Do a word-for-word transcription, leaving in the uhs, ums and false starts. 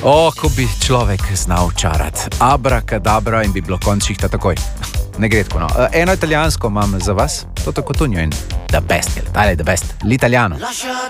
O, ko bi človek znal čarati. Abrakadabra in bi bilo končih ta takoj. Ne gre tako, no. Eno italijansko imam za vas, to tako tunjo in the best, tale the best, l'italiano.